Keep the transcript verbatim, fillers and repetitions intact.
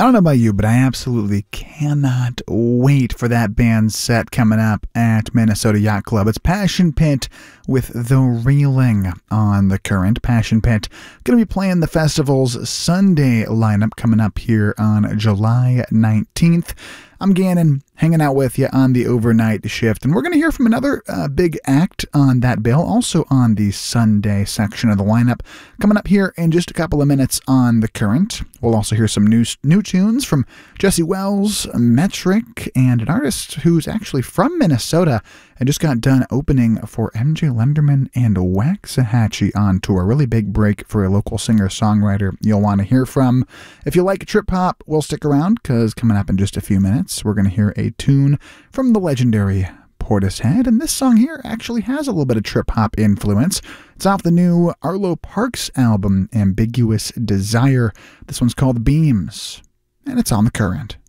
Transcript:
I don't know about you, but I absolutely cannot wait for that band's set coming up at Minnesota Yacht Club. It's Passion Pit with The Reeling on The Current. Passion Pit going to be playing the festival's Sunday lineup coming up here on July nineteenth. I'm Gannon, hanging out with you on the overnight shift, and we're going to hear from another uh, big act on that bill, also on the Sunday section of the lineup, coming up here in just a couple of minutes on The Current. We'll also hear some new, new tunes from Jesse Wells, Metric, and an artist who's actually from Minnesota and just got done opening for M J Lenderman and Waxahachie on tour. Really big break for a local singer-songwriter you'll want to hear from. If you like trip-hop, we'll stick around, because coming up in just a few minutes, we're going to hear a tune from the legendary Portishead, and this song here actually has a little bit of trip-hop influence. It's off the new Arlo Parks album, Ambiguous Desire. This one's called Beams, and it's on The Current.